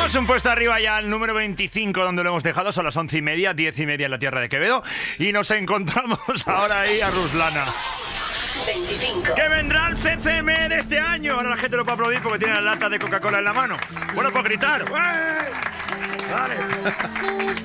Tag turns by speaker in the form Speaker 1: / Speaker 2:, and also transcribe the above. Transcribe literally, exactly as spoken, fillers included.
Speaker 1: Subimos un puesto arriba ya al número veinticinco, donde lo hemos dejado. Son las once y media, diez y media en la tierra de Quevedo. Y nos encontramos ahora ahí a Ruslana.
Speaker 2: veinticinco.
Speaker 1: Que vendrá el C C M de este año. Ahora la gente lo puede aplaudir porque tiene la lata de Coca-Cola en la mano. Bueno, puedo gritar. ¡Eh! Vale.